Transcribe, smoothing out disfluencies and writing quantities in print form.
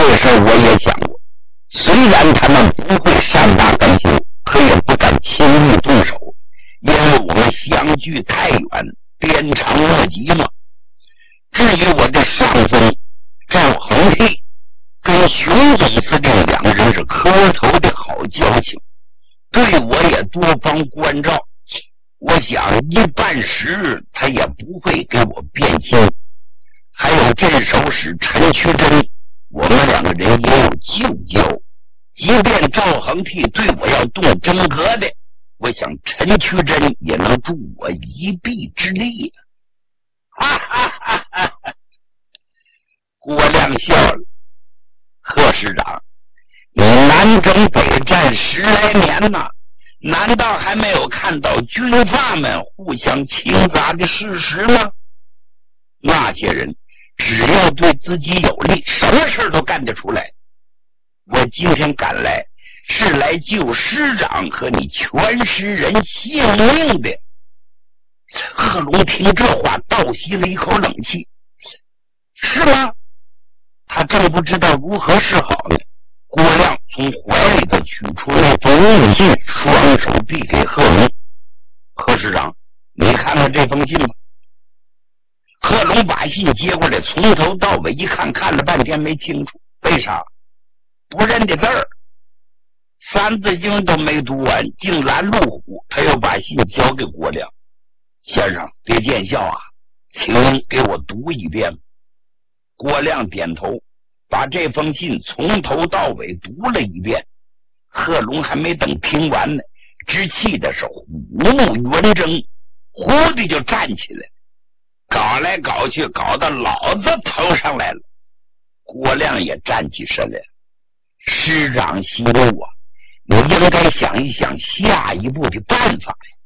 事我也想过，虽然他们不会善罢甘休，可也不敢轻易动手，因为我们相距太远，鞭长莫及嘛。至于我的上峰赵恒惕跟熊总司令两个人是磕头的好交情，对我也多方关照，我想一办时他也不会给我变心。还有镇守使陈渠珍，我们两个人也有旧交，即便赵恒惕对我要动真格的，我想陈渠珍也能助我一臂之力。哈哈哈哈！郭亮笑了，贺师长，你南征北战10来年呐，难道还没有看到军阀们互相倾轧的事实吗？那些人只要对自己有利，什么事都干得出来。我今天赶来是来救师长和你全师人性命的。贺龙听这话倒吸了一口冷气，是吗？他正不知道如何是好呢。郭亮从怀里头取出那封密信，双手递给贺龙。贺师长，你看看这封信吧。贺龙把信接过来，从头到尾一看，看了半天没清楚。为啥？不认得字儿，三字经都没读完，竟拦路虎。他又把信交给郭亮。先生别见笑啊，请您给我读一遍。郭亮点头，把这封信从头到尾读了一遍。贺龙还没等听完呢，只气的是虎目圆睁，忽地就站起来，搞来搞去，搞到老子头上来了。郭亮也站起身来了。师长息怒啊，你应该想一想下一步的办法呀。